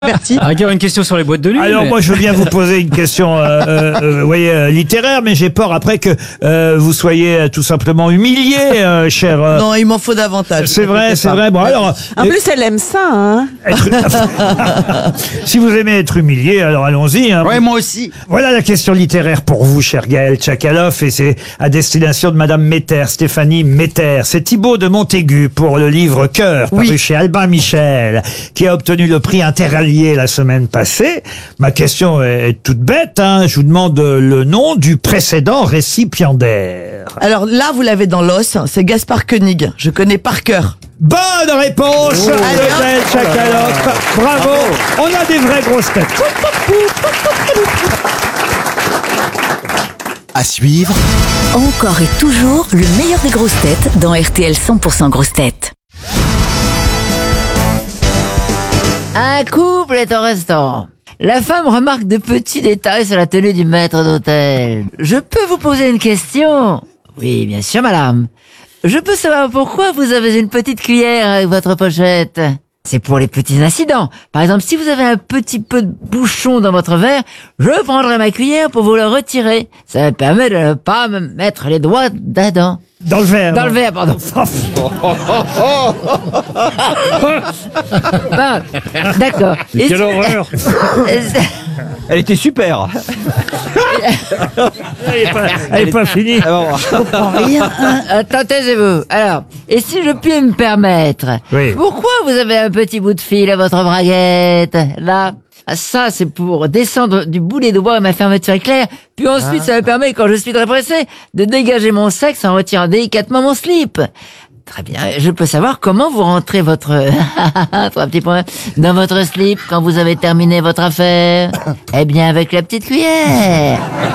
Merci. Une question sur les boîtes de nuit. Alors moi je veux bien vous poser une question vous voyez, littéraire, mais j'ai peur après que vous soyez tout simplement humilié, cher... Non, il m'en faut davantage. C'est vrai, c'est vrai. Bon, alors... En plus, elle aime ça, hein. Si vous aimez être humilié, alors allons-y. Hein. Ouais, moi aussi. Voilà la question littéraire pour vous, cher Gaël Tchakaloff, et c'est à destination de Madame Metter, Stéphanie Metter. C'est Thibaut de Montaigu pour le livre Cœur, paru chez Albin Michel, qui a obtenu le prix Interallié la semaine passée. Ma question est toute bête, hein. Je vous demande le nom du précédent récipiendaire. Alors là, vous l'avez dans l'os, c'est Gaspard Koenig. Je connais par cœur. Bonne réponse de Gaël Tchakaloff. Bravo. On a des vraies grosses têtes. À suivre. Encore et toujours le meilleur des grosses têtes dans RTL 100% grosses têtes. Un couple est au restaurant. La femme remarque de petits détails sur la tenue du maître d'hôtel. Je peux vous poser une question? Oui, bien sûr, madame. Je peux savoir pourquoi vous avez une petite cuillère avec votre pochette? C'est pour les petits incidents. Par exemple, si vous avez un petit peu de bouchon dans votre verre, je prendrai ma cuillère pour vous le retirer. Ça me permet de ne pas me mettre les doigts dedans. Dans le verre. Dans le verre, pardon. Bon, d'accord. Quelle horreur. Elle était super. Elle est pas finie. Attends, taisez-vous. Alors, et si je puis me permettre, Oui. pourquoi vous avez un petit bout de fil à votre braguette, là? Ah, ça, c'est pour descendre du bout des doigts à ma fermeture éclair, puis ensuite, ça me permet, quand je suis très pressé, de dégager mon sexe en retirant délicatement mon slip. Très bien, je peux savoir comment vous rentrez votre... 3 petits points dans votre slip quand vous avez terminé votre affaire. Eh bien, avec la petite cuillère.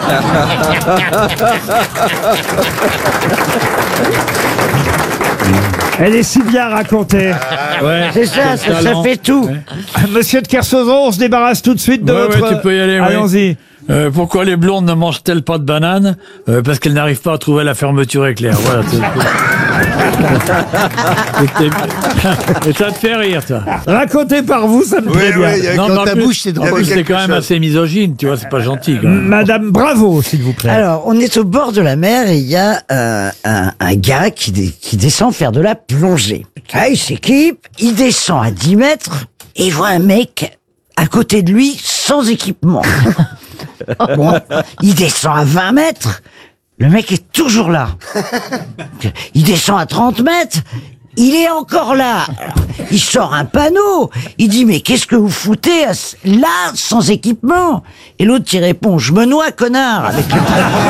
Elle est si bien racontée. Ouais. C'est ça, ça fait tout. Monsieur de Kersauzon, on se débarrasse tout de suite de votre... Ouais, tu peux y aller. ouais. Allons-y. Pourquoi les blondes ne mangent-elles pas de bananes? Parce qu'elles n'arrivent pas à trouver la fermeture éclair. Voilà. Et ça te fait rire, toi. Raconté par vous, ça me plaît bien. Non, mais en ta plus- bouche, c'est drôle. en plus, c'est quand même assez misogyne, tu vois, c'est pas gentil, quand même. Madame Bravo, s'il vous plaît. Alors, on est au bord de la mer et il y a un gars qui descend faire de la plongée. Là, il s'équipe, il descend à 10 mètres et il voit un mec à côté de lui sans équipement. Bon, il descend à 20 mètres, le mec est toujours là. Il descend à 30 mètres, il est encore là. Alors, il sort un panneau, il dit « Mais qu'est-ce que vous foutez là, sans équipement ?» Et l'autre il répond « Je me noie, connard !» avec le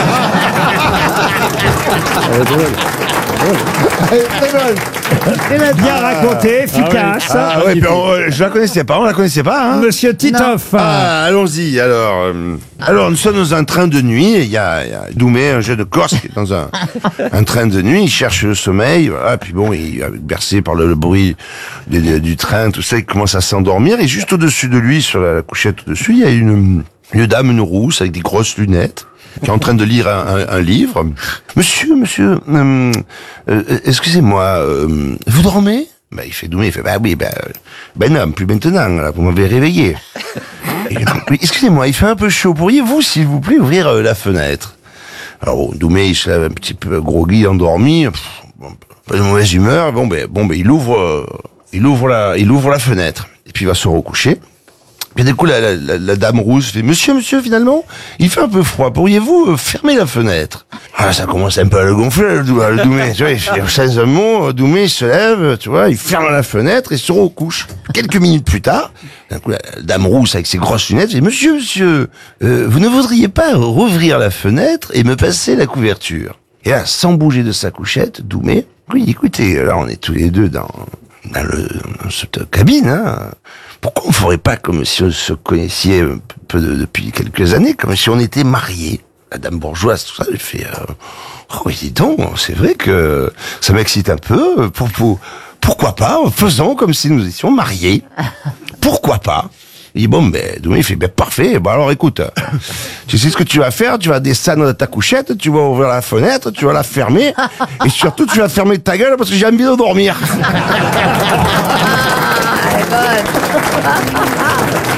Bien raconté, efficace. Ah ouais, puis je la connaissais pas, on la connaissait pas, hein. Monsieur Titoff. Ah, allons-y, alors. Alors, nous sommes dans un train de nuit, et il y a Doumé, un jeune Corse, qui est dans un train de nuit, il cherche le sommeil, voilà, puis bon, il est bercé par le bruit du train, tout ça, il commence à s'endormir, et juste au-dessus de lui, sur la couchette au-dessus, il y a une dame, une rousse, avec des grosses lunettes, qui est en train de lire un livre. Monsieur, excusez-moi, vous dormez? Ben, il fait Doumé, il fait, bah oui, ben non, plus maintenant, là, vous m'avez réveillé. Oui, excusez-moi, il fait un peu chaud. Pourriez-vous, s'il vous plaît, ouvrir la fenêtre? Alors, Doumé, il se lève un petit peu groggy, endormi, pas de mauvaise humeur. Bon, il ouvre la fenêtre. Et puis, il va se recoucher. Puis du coup, la dame rousse fait « Monsieur, finalement, il fait un peu froid. Pourriez-vous fermer la fenêtre ?» Ah, ça commence un peu à le gonfler, le Doumé. Tu vois, il fait sans un mot, Doumé, il se lève, tu vois, il ferme la fenêtre et se recouche. Quelques minutes plus tard, d'un coup, la dame rousse avec ses grosses lunettes fait « Monsieur, vous ne voudriez pas rouvrir la fenêtre et me passer la couverture ?» Et là, sans bouger de sa couchette, Doumé, oui, écoutez, là, on est tous les deux dans cette cabine, hein. Pourquoi on ne ferait pas comme si on se connaissait un peu depuis quelques années, comme si on était mariés? La dame bourgeoise, tout ça, elle fait oh oui, dis donc, c'est vrai que ça m'excite un peu. Pourquoi pas? Faisons comme si nous étions mariés. Pourquoi pas? Il dit, bon, Doumé, il fait, parfait. Bon, alors, écoute, tu sais ce que tu vas faire? Tu vas descendre de ta couchette, tu vas ouvrir la fenêtre, tu vas la fermer, et surtout, tu vas fermer ta gueule parce que j'ai envie de dormir. Elle est bonne.